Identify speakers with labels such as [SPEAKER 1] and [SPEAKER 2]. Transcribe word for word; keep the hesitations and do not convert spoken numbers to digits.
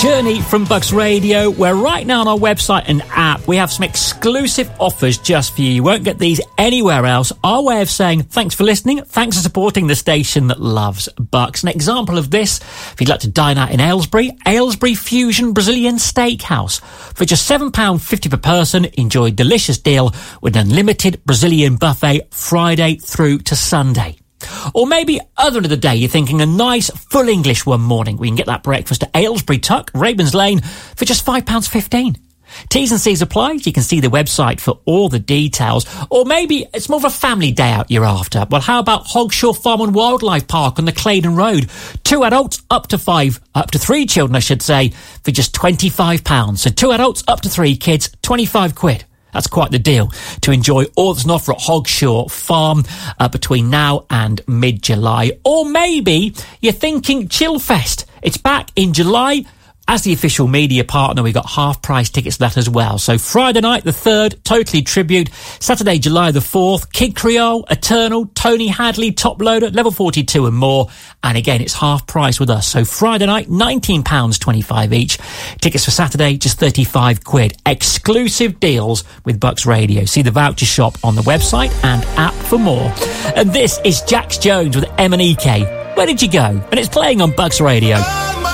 [SPEAKER 1] Journey from Bucks Radio, where right now on our website and app we have some exclusive offers just for you. You won't get these anywhere else. Our way of saying thanks for listening, thanks for supporting the station that loves Bucks. An example of this, if you'd like to dine out in Aylesbury, Aylesbury Fusion Brazilian Steakhouse. For just seven pounds fifty per person, enjoy a delicious deal with an unlimited Brazilian buffet Friday through to Sunday. Or maybe other end of the day, you're thinking a nice full English one morning. We can get that breakfast at Aylesbury Tuck, Ravens Lane, for just five pounds fifteen. T's and C's apply. You can see the website for all the details. Or maybe it's more of a family day out you're after. Well, how about Hogshaw Farm and Wildlife Park on the Claydon Road? Two adults, up to five, up to three children, I should say, for just twenty-five pounds. So two adults, up to three kids, twenty-five quid. That's quite the deal to enjoy all that's on offer at Hogshaw Farm uh, between now and mid-July. Or maybe you're thinking Chillfest. It's back in July. As the official media partner, we've got half-price tickets for that as well. So Friday night, the third, Totally Tribute. Saturday, July the fourth, Kid Creole, Eternal, Tony Hadley, Top Loader, Level forty-two and more. And again, it's half-price with us. So Friday night, nineteen pounds twenty-five each. Tickets for Saturday, just thirty-five quid. Exclusive deals with Bucks Radio. See the voucher shop on the website and app for more. And this is Jax Jones with M and E K. Where did you go? And it's playing on Bucks Radio.